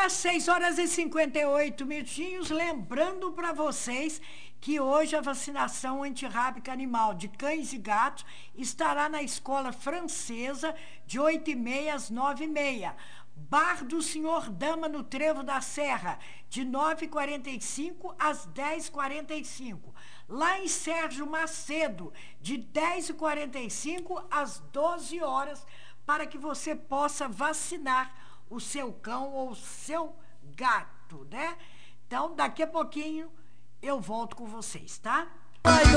Agora, 6h58, lembrando para vocês que hoje a vacinação antirrábica animal de cães e gatos estará na escola francesa de 8h30 às 9h30. Bar do Senhor Dama no Trevo da Serra, de 9h45 às 10h45. Lá em Sérgio Macedo, de 10h45 às 12 horas, para que você possa vacinar o seu cão ou o seu gato, né? Então, daqui a pouquinho eu volto com vocês, tá?